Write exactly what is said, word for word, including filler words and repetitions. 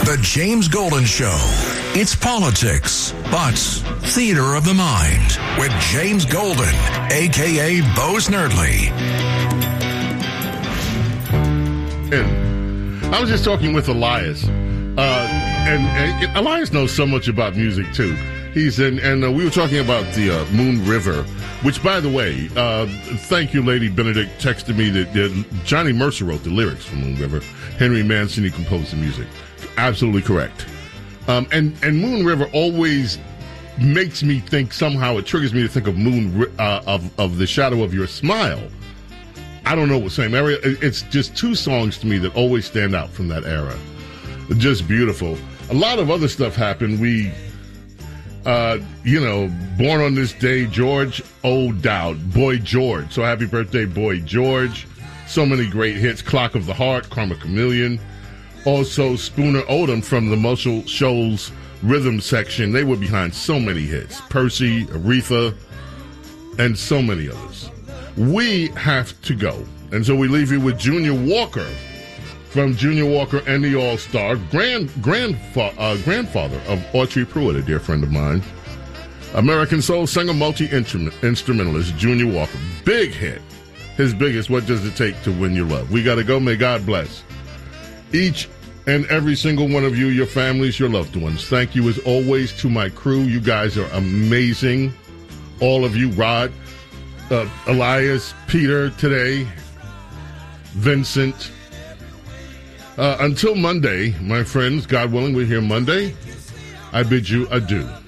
The James Golden Show. It's politics, but theater of the mind with James Golden, a k a. Bo Snerdley. And I was just talking with Elias, uh, and, and Elias knows so much about music, too. He's in, and uh, we were talking about the uh, Moon River, which, by the way, uh, thank you, Lady Benedict, texted me that, that Johnny Mercer wrote the lyrics for Moon River. Henry Mancini composed the music. Absolutely correct. Um, and, and Moon River always makes me think, somehow it triggers me to think of Moon, uh, of, of The Shadow of Your Smile. I don't know what same area. It's just two songs to me that always stand out from that era. Just beautiful. A lot of other stuff happened. We... Uh, you know, born on this day, George O'Dowd, Boy George. So happy birthday, Boy George. So many great hits. Clock of the Heart, Karma Chameleon. Also, Spooner Odom from the Muscle Shoals rhythm section. They were behind so many hits. Percy, Aretha, and so many others. We have to go. And so we leave you with Junior Walker from Junior Walker and the All-Star, grand, grandfa- uh, grandfather of Autry Pruitt, a dear friend of mine. American soul singer, multi-instrumentalist, Junior Walker. Big hit. His biggest, What Does It Take to Win Your Love? We got to go. May God bless each and every single one of you, your families, your loved ones. Thank you, as always, to my crew. You guys are amazing. All of you, Rod, uh, Elias, Peter today, Vincent. Uh, until Monday, my friends, God willing, we're here Monday. I bid you adieu.